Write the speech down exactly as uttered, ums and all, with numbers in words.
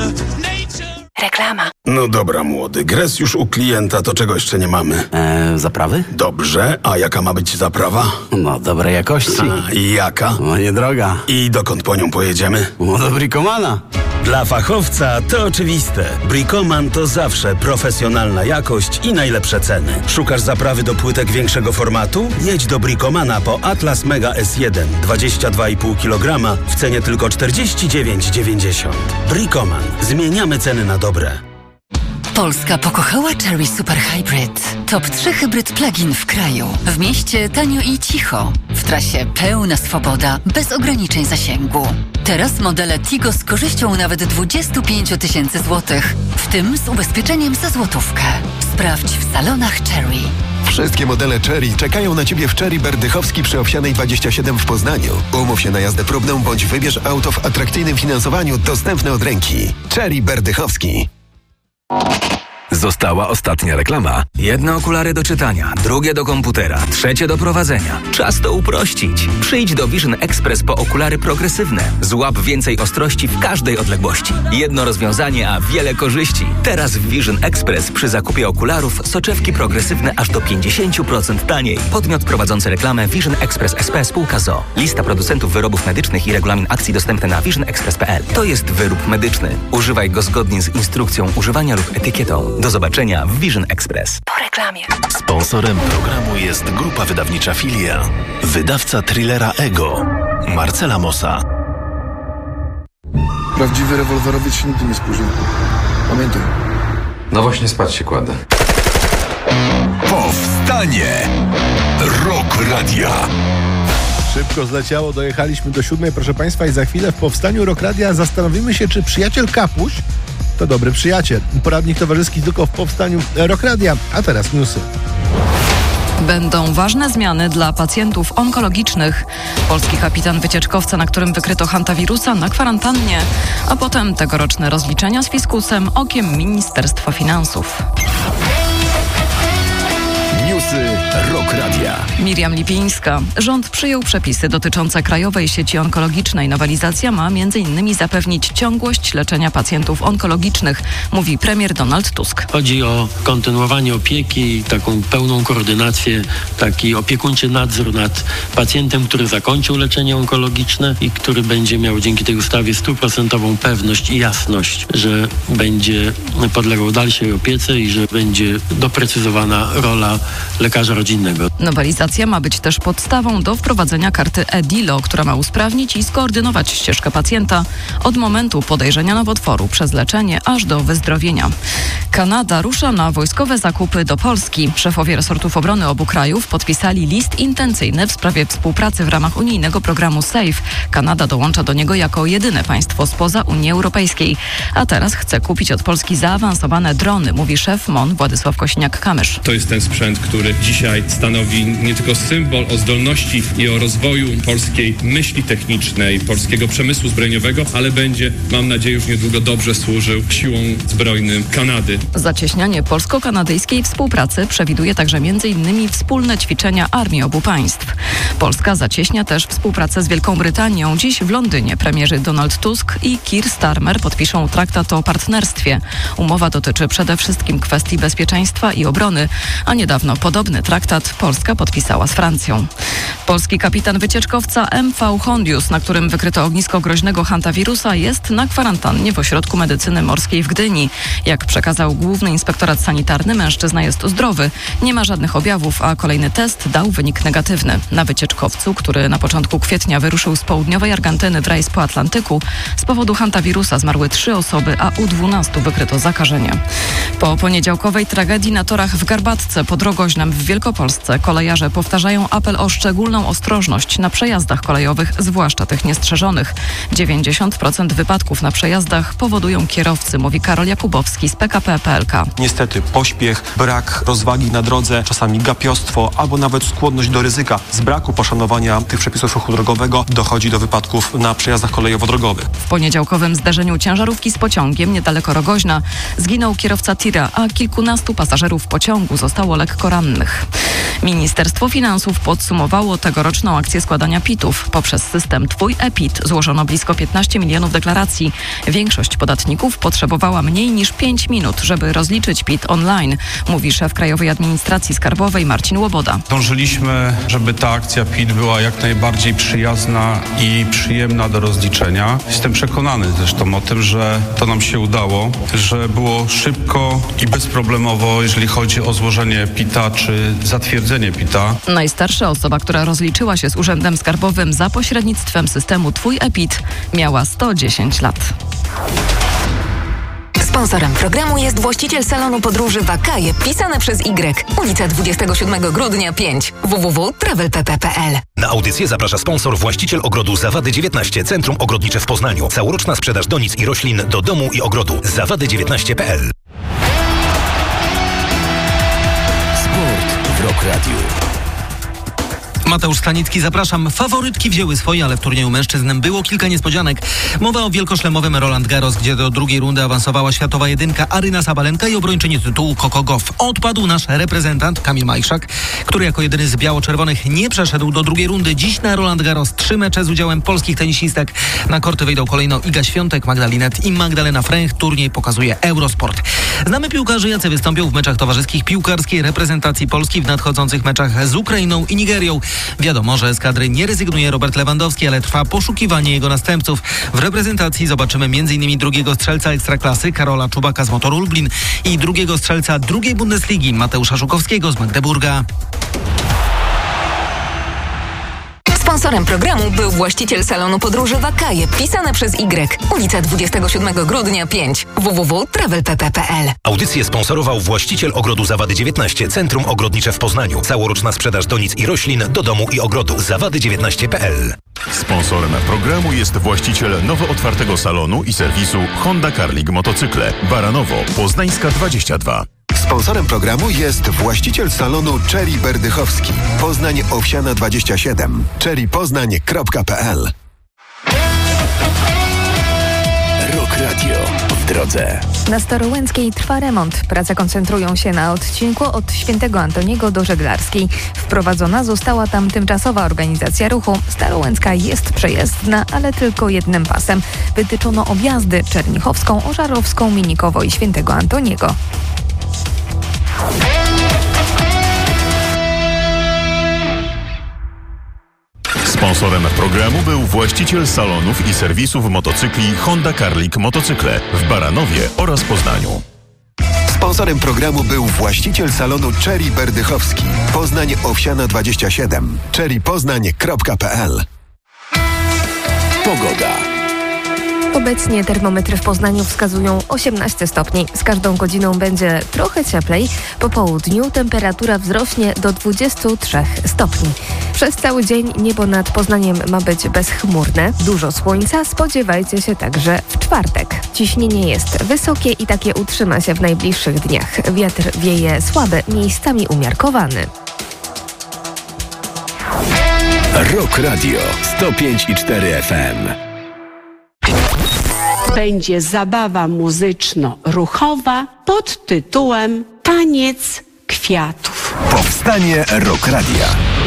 Reklama. No dobra, młody, gres już u klienta, to czego jeszcze nie mamy? Eee, zaprawy? Dobrze, a jaka ma być zaprawa? No, dobrej jakości. A, i jaka? No, niedroga. I dokąd po nią pojedziemy? No, do Bricomana. Dla fachowca to oczywiste. Bricoman to zawsze profesjonalna jakość i najlepsze ceny. Szukasz zaprawy do płytek większego formatu? Jedź do Bricomana po Atlas Mega S jeden dwadzieścia dwa i pół kilograma w cenie tylko czterdzieści dziewięć dziewięćdziesiąt. Bricoman. Zmieniamy ceny na dobre. Polska pokochała Chery Super Hybrid. Top trzy hybryd plug-in w kraju. W mieście tanio i cicho. W trasie pełna swoboda, bez ograniczeń zasięgu. Teraz modele Tigo z korzyścią nawet dwadzieścia pięć tysięcy złotych, w tym z ubezpieczeniem za złotówkę. Sprawdź w salonach Chery. Wszystkie modele Chery czekają na Ciebie w Chery Berdychowski przy Owsianej dwadzieścia siedem w Poznaniu. Umów się na jazdę próbną bądź wybierz auto w atrakcyjnym finansowaniu dostępne od ręki. Chery Berdychowski. Została ostatnia reklama. Jedne okulary do czytania, drugie do komputera, trzecie do prowadzenia. Czas to uprościć. Przyjdź do Vision Express po okulary progresywne. Złap więcej ostrości w każdej odległości. Jedno rozwiązanie, a wiele korzyści. Teraz w Vision Express przy zakupie okularów soczewki progresywne aż do pięćdziesiąt procent taniej. Podmiot prowadzący reklamę Vision Express S P spółka z o o. Lista producentów wyrobów medycznych i regulamin akcji dostępne na vision express kropka p l. To jest wyrób medyczny. Używaj go zgodnie z instrukcją używania lub etykietą. Do zobaczenia w Vision Express. Po reklamie. Sponsorem programu jest grupa wydawnicza Filia. Wydawca thrillera Ego. Marcela Mossa. Prawdziwy rewolwerowiec się nigdy nie spóźni. Pamiętaj. No właśnie spać się kładę. Powstanie! Rock Radia. Szybko zleciało, dojechaliśmy do siódmej, proszę Państwa, i za chwilę w Powstaniu Rock Radia zastanowimy się, czy przyjaciel Kapuś to dobry przyjaciel. Poradnik towarzyski tylko w Powstaniu Rock Radia. A teraz newsy. Będą ważne zmiany dla pacjentów onkologicznych. Polski kapitan wycieczkowca, na którym wykryto hantawirusa, na kwarantannie, a potem tegoroczne rozliczenia z fiskusem okiem Ministerstwa Finansów. Newsy Rock Radia. Miriam Lipińska. Rząd przyjął przepisy dotyczące Krajowej Sieci Onkologicznej. Nowelizacja ma między innymi zapewnić ciągłość leczenia pacjentów onkologicznych, mówi premier Donald Tusk. Chodzi o kontynuowanie opieki, taką pełną koordynację, taki opiekuńczy nadzór nad pacjentem, który zakończył leczenie onkologiczne i który będzie miał dzięki tej ustawie stuprocentową pewność i jasność, że będzie podlegał dalszej opiece i że będzie doprecyzowana rola lekarza rodzinnego. Nowelizacja ma być też podstawą do wprowadzenia karty e-Dilo, która ma usprawnić i skoordynować ścieżkę pacjenta od momentu podejrzenia nowotworu przez leczenie aż do wyzdrowienia. Kanada rusza na wojskowe zakupy do Polski. Szefowie resortów obrony obu krajów podpisali list intencyjny w sprawie współpracy w ramach unijnego programu SAFE. Kanada dołącza do niego jako jedyne państwo spoza Unii Europejskiej. A teraz chce kupić od Polski zaawansowane drony, mówi szef M O N Władysław Kosiniak-Kamysz. To jest ten sprzęt, który dzisiaj stanowi nie tylko symbol o zdolności i o rozwoju polskiej myśli technicznej, polskiego przemysłu zbrojeniowego, ale będzie, mam nadzieję, już niedługo dobrze służył siłom zbrojnym Kanady. Zacieśnianie polsko-kanadyjskiej współpracy przewiduje także m.in. wspólne ćwiczenia armii obu państw. Polska zacieśnia też współpracę z Wielką Brytanią. Dziś w Londynie premierzy Donald Tusk i Keir Starmer podpiszą traktat o partnerstwie. Umowa dotyczy przede wszystkim kwestii bezpieczeństwa i obrony, a niedawno podobny traktat Polska podpisała z Francją. Polski kapitan wycieczkowca M V Hondius, na którym wykryto ognisko groźnego hantawirusa, jest na kwarantannie w Ośrodku Medycyny Morskiej w Gdyni. Jak przekazał Główny Inspektorat Sanitarny, mężczyzna jest zdrowy, nie ma żadnych objawów, a kolejny test dał wynik negatywny. Na wycieczkowcu, który na początku kwietnia wyruszył z południowej Argentyny w rejs po Atlantyku, z powodu hantawirusa zmarły trzy osoby, a u dwunastu wykryto zakażenie. Po poniedziałkowej tragedii na torach w Garbatce pod Rogoźnem w Wielkopolsce kolejarze powtarzają apel o szczególną ostrożność na przejazdach kolejowych, zwłaszcza tych niestrzeżonych. dziewięćdziesiąt procent wypadków na przejazdach powodują kierowcy, mówi Karol Jakubowski z P K P P P L K. Niestety pośpiech, brak rozwagi na drodze, czasami gapiostwo albo nawet skłonność do ryzyka. Z braku poszanowania tych przepisów ruchu drogowego dochodzi do wypadków na przejazdach kolejowo-drogowych. W poniedziałkowym zdarzeniu ciężarówki z pociągiem niedaleko Rogoźna zginął kierowca tira, a kilkunastu pasażerów pociągu zostało lekko rannych. Ministerstwo Finansów podsumowało tegoroczną akcję składania pitów. Poprzez system Twój e-Pit złożono blisko piętnaście milionów deklaracji. Większość podatników potrzebowała mniej niż pięć minut, żeby rozliczyć P I T online, mówi szef Krajowej Administracji Skarbowej Marcin Łoboda. Dążyliśmy, żeby ta akcja P I T była jak najbardziej przyjazna i przyjemna do rozliczenia. Jestem przekonany zresztą o tym, że to nam się udało, że było szybko i bezproblemowo, jeżeli chodzi o złożenie P I T-a czy zatwierdzenie P I T-a. Najstarsza osoba, która rozliczyła się z Urzędem Skarbowym za pośrednictwem systemu Twój e-P I T, miała sto dziesięć lat. Sponsorem programu jest właściciel salonu podróży Wakaje, pisane przez Y. Ulica dwudziestego siódmego grudnia pięć. w w w kropka travel p p kropka p l. Na audycję zaprasza sponsor, właściciel ogrodu Zawady dziewiętnaście, Centrum Ogrodnicze w Poznaniu. Całoroczna sprzedaż donic i roślin do domu i ogrodu. zawady dziewiętnaście kropka p l. Sport w Rock Radio. Mateusz Stanicki, zapraszam. Faworytki wzięły swoje, ale w turnieju mężczyzn było kilka niespodzianek. Mowa o wielkoszlemowym Roland Garros, gdzie do drugiej rundy awansowała światowa jedynka Aryna Sabalenka i obrończyni tytułu Coco Gauff. Odpadł nasz reprezentant Kamil Majszak, który jako jedyny z biało-czerwonych nie przeszedł do drugiej rundy. Dziś na Roland Garros trzy mecze z udziałem polskich tenisistek. Na korty wejdą kolejno Iga Świątek, Magda Linette i Magdalena Fręch. Turniej pokazuje Eurosport. Znamy piłkarzy, jacy wystąpią w meczach towarzyskich piłkarskiej reprezentacji Polski w nadchodzących meczach z Ukrainą i Nigerią. Wiadomo, że z kadry nie rezygnuje Robert Lewandowski, ale trwa poszukiwanie jego następców. W reprezentacji zobaczymy m.in. drugiego strzelca Ekstraklasy Karola Czubaka z Motoru Lublin i drugiego strzelca drugiej Bundesligi Mateusza Żukowskiego z Magdeburga. Sponsorem programu był właściciel salonu podróży Wakaje, pisane przez Y. Ulica dwudziestego siódmego grudnia pięć. w w w kropka travel p p kropka p l. Audycję sponsorował właściciel ogrodu Zawady dziewiętnaście, Centrum Ogrodnicze w Poznaniu. Całoroczna sprzedaż donic i roślin do domu i ogrodu. zawady dziewiętnaście kropka p l. Sponsorem programu jest właściciel nowo otwartego salonu i serwisu Honda Carling Motocykle. Baranowo, Poznańska dwadzieścia dwa. Sponsorem programu jest właściciel salonu Cherry Berdychowski. Poznań Owsiana dwadzieścia siedem. cherry poznań kropka p l. Rock Radio w drodze. Na Starołęckiej trwa remont. Prace koncentrują się na odcinku od Świętego Antoniego do Żeglarskiej. Wprowadzona została tam tymczasowa organizacja ruchu. Starołęcka jest przejezdna, ale tylko jednym pasem. Wytyczono objazdy Czernichowską, Ożarowską, Minikowo i Świętego Antoniego. Sponsorem programu był właściciel salonów i serwisów motocykli Honda Carling Motocykle w Baranowie oraz Poznaniu. Sponsorem programu był właściciel salonu Cherry Berdychowski. Poznań Owsiana dwadzieścia siedem. cherry poznań kropka p l. Pogoda. Obecnie termometry w Poznaniu wskazują osiemnaście stopni. Z każdą godziną będzie trochę cieplej. Po południu temperatura wzrośnie do dwudziestu trzech stopni. Przez cały dzień niebo nad Poznaniem ma być bezchmurne. Dużo słońca spodziewajcie się także w czwartek. Ciśnienie jest wysokie i takie utrzyma się w najbliższych dniach. Wiatr wieje słaby, miejscami umiarkowany. Rock Radio sto pięć i cztery F M. Będzie zabawa muzyczno-ruchowa pod tytułem Taniec Kwiatów. Powstanie Rock Radia.